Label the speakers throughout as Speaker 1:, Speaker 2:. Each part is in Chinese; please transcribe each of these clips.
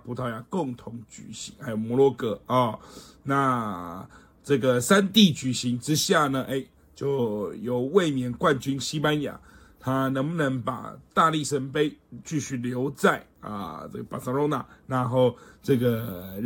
Speaker 1: 葡萄牙共同举行，还有摩洛哥啊。那这个3地举行之下呢，就有卫冕冠军西班牙，他能不能把大力神杯继续留在这个巴塞罗那，然后这个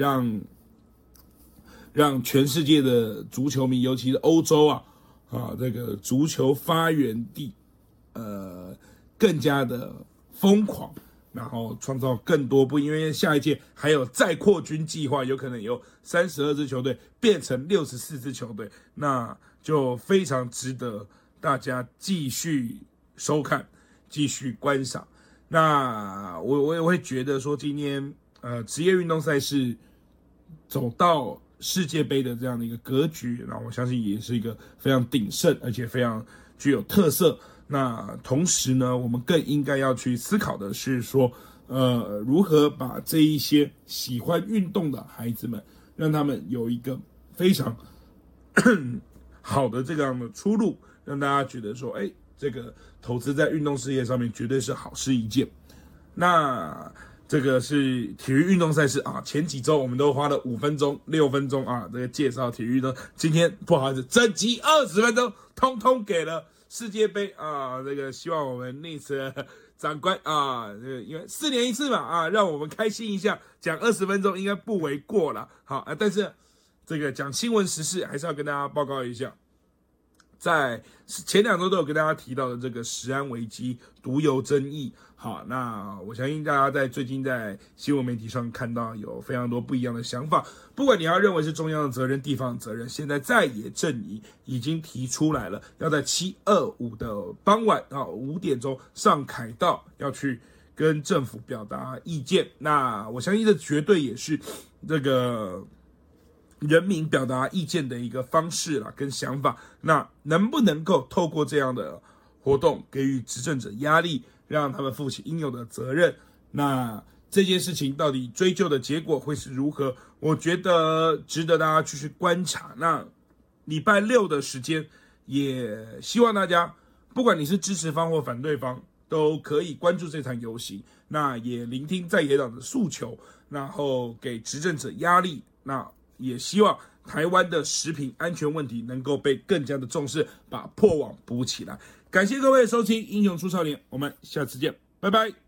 Speaker 1: 让全世界的足球迷，尤其是欧洲这个足球发源地，更加的疯狂，然后创造更多不，因为下一届还有再扩军计划，有可能由32支球队变成64支球队，那就非常值得大家继续收看，继续观赏。那我也会觉得说，今天职业运动赛事走到世界杯的这样的一个格局，那我相信也是一个非常鼎盛，而且非常具有特色。那同时呢，我们更应该要去思考的是说，如何把这一些喜欢运动的孩子们，让他们有一个非常好的这样的出路，让大家觉得说，这个投资在运动事业上面绝对是好事一件。那这个是体育运动赛事前几周我们都花了5分钟、6分钟这个介绍体育运动，今天不好意思，整集20分钟，通通给了世界杯这个希望我们Nix长官因为4年一次嘛让我们开心一下，讲20分钟应该不为过了。好但是这个讲新闻时事还是要跟大家报告一下，在前2周都有跟大家提到的这个食安危机、毒油争议。好，那我相信大家在最近在新闻媒体上看到有非常多不一样的想法，不管你要认为是中央的责任、地方的责任，现在在野阵营已经提出来了，要在7/25的傍晚5点钟上凯道，要去跟政府表达意见。那我相信这绝对也是这个人民表达意见的一个方式跟想法。那能不能够透过这样的活动给予执政者压力，让他们负起应有的责任？那这件事情到底追究的结果会是如何？我觉得值得大家继续观察。那礼拜6的时间，也希望大家不管你是支持方或反对方，都可以关注这场游行，那也聆听在野党的诉求，然后给执政者压力。那也希望台湾的食品安全问题能够被更加的重视，把破网补起来。感谢各位的收听《英雄出少年》，我们下次见，拜拜。